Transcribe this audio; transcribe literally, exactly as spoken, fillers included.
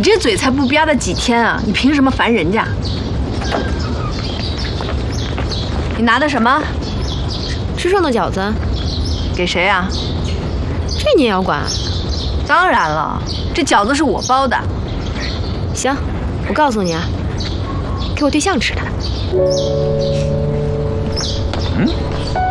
这嘴才不吧嗒几天啊，你凭什么烦人家？你拿的什么？ 吃剩的饺子。 给谁啊？ 这你也要管？ 当然了，这饺子是我包的。 行，我告诉你啊，给我对象吃的。 嗯。